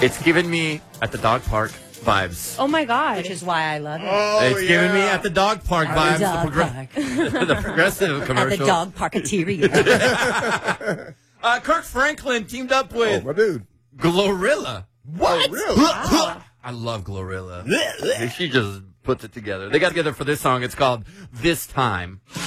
It's giving me at the dog park vibes. Oh, my God. Which is why I love it. It's giving me at the dog park vibes. Dog park. The progressive commercial. At the dog parketeria. Kirk Franklin teamed up with my dude. Glorilla. What? Oh, really? Wow. I love Glorilla. She just puts it together. They got together for this song. It's called This Time.